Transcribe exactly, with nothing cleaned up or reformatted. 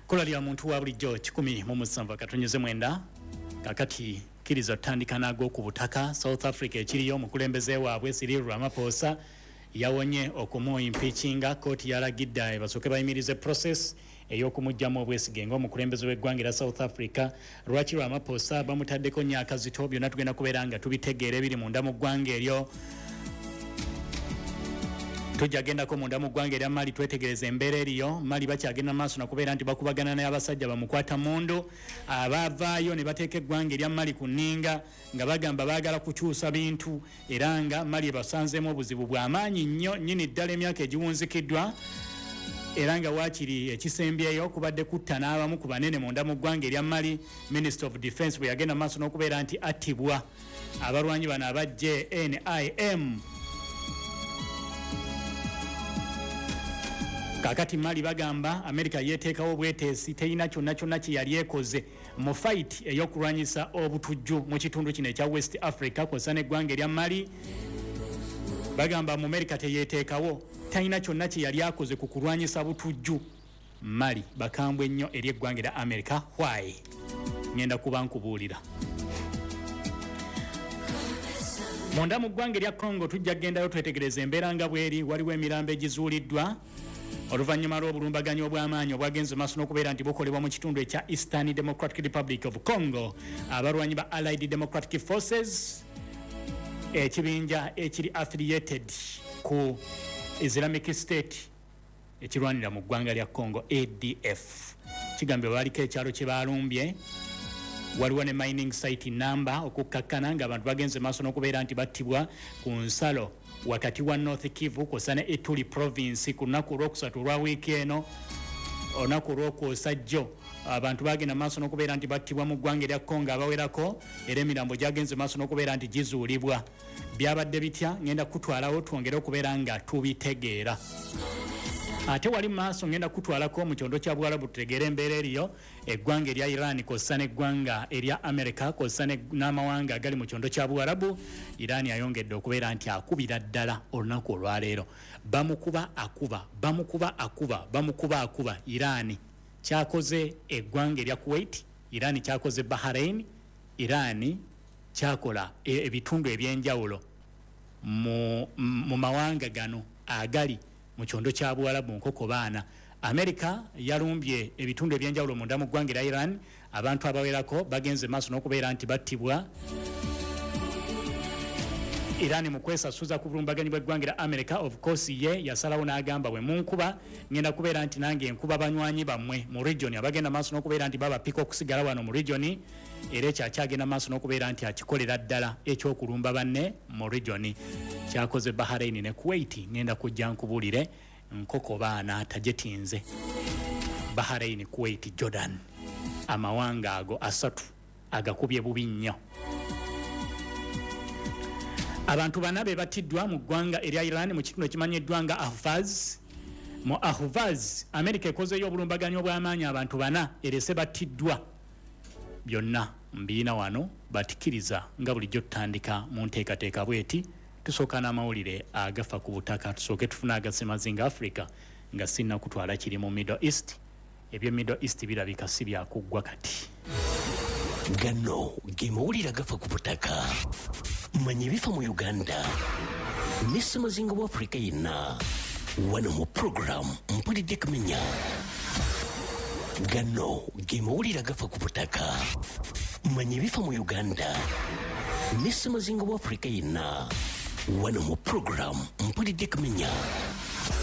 kola lya muntu wa bulijjo kikumi mu musanvu akatonnyeze mwenda kakati kiriza tutandika nago ku butaka South Africa ekiriyo omukulembeze waabwe Cyril Ramaphosa yawonye okumu impeachinga kooti yalagidde basooke bayimirize process ey'okumugyamu obwesige ng'omukulembeze w'eggwanga era South Africa. Lwaki Ramaphosa bamutaddeko nnyo akazito byonna tugenda kubeera nga tubitegeera ebiri munda mu ggwanga eryo. Tujja gendako munda mu ggwanga erya Mali twetegereza embeera eriyo. Mali bakyagenda maaso nakubeera nti bakubagana naye abasajja bamukwata mundu abavaayo ne bateeka eggwanga erya Mali ku nninga nga bagamba baagala kukyusa bintu era nga Mali basanzeemu obuzibu bw'amaanyi nnyo nnyini ddala emyaka egiwunzikiddwa era nga waakiri ekisembyeyo kubadde kutta n'abamu ku banene munda mu ggwanga erya Mali. Minister of Defence bwe yagenda maaso n'okubeera nti attibwa abalwanyi bano aba J N I M. Kakati Mali bagamba America yeteekawo obweteesi teyina kyonna kyonna kye yali ekoze mu fight ey'okulwanyisa obutujju mu kitundu kino ekya West Africa kw'ossa n'eggwanga erya Mali. Bagamba mu America teyeteekawo tayina kyonna kye yali akoze ku kulwanyisa butujju. Mali bakambwe ennyo eri eggwanga erya America. Why? Ngenda kuba nkubuulira. Munda mu ggwanga erya Congo tujja gendayo twetegereza embeera nga bweri. Waliwo emirambo egizuuliddwa oluvannyuma lw'obulumbaganyi obw'amaanyi obwagenze maaso n'okubeera nti bukolebwa mu kitundu ekya Eastern Democratic Republic of Congo. Abalwanyi ba Allied Democratic Forces ekibinja ekiri affiliated ku Islamic State ekirwanira mu ggwanga lya Congo A D F kigambye baliko ekyalo kye balumbye. Waliwo ne mining site number okukkakkana ng'abantu bagenze maaso n'okubeera nti battibwa ku nsalo wakati wa North Kivu kw'ossa ne Ituri province ku lunaku olwokusatu olwa wiiki eno. Olunaku olwokwosa jjo abantu bagenda maaso n'okubeera nti battibwa mu ggwanga erya Congo abawerako era emirambo gyagenze maaso n'okubeera nti gizuulibwa. Byabadde bitya ngenda kutwalawo twongere okubeera nga tubitegeera. Ate wali maaso ngenda kutwalako mu kyondo kya Bwarabu tutegeera embeera eriyo eggwanga erya Iran kw'ossa n'eggwanga erya America kw'ossa n'amawanga agali mu kyondo kya Bwarabu. Iran ayongedde okubeera nti akubira ddala olunaku olwaleero. Bamukuba akuba bamukuba akuba bamukuba akuba. Iran kyakoze eggwanga erya Kuwait, Iran kyakoze Bahrain, Iran kyakola ebitundu ebyenjawulo mu, mu mawanga gano agali mu kyondo kya Buwarabu nkoko baana. America yalumbye ebitundu ebyenjawulo munda mu ggwanga erya Iran. Abantu abawerako bagenze maaso n'okubeera nti battibwa. Iran mu kwesasuza ku bulumbaganyi bw'eggwanga erya America of course ye yasalawo n'agamba bwe munkuba ngenda kubeera nti nange enkuba banywanyi bammwe mu region abagenda maaso n'okubeera nti babapika okusigala wano mu region era ekyakyagenda maaso n'okubeera nti akikolera ddala ekyokulumba banne mu region. Kyakoze Bahrain ne Kuwait ngenda kujja nkubuulire nkoko baana tajetinze. Bahrain, Kuwait, Jordan amawanga ago asatu agakubye bubi nnyo. Abantu bana be batiddwa mu ggwanga erya Iran mu kitundu ekimanyiddwa nga Ahvaz. Mu Ahvaz America ekozeyo obulumbaganyi obw'amaanyi abantu bana erese batiddwa. Byonna mbiina wano batikiriza nga bulijjo tutandika mu nteekateeka bweti. Tusooka n'amawulire agafa ku butaka tusooke tufuna agasemazinga Africa nga sinna kutwala kiri mu Middle East. Ebyo Middle East birabika si byakuggwa kati. Gano ge mawulire agafa ku butaka manya bifa mu Uganda n'essemazinga wa Africa yenna wano mu program mpulidde kumenya. Gano ge mawulire agafa ku butaka manya bifa mu Uganda n'essemazinga wa Africa yenna wano mu program mpulidde kumenya.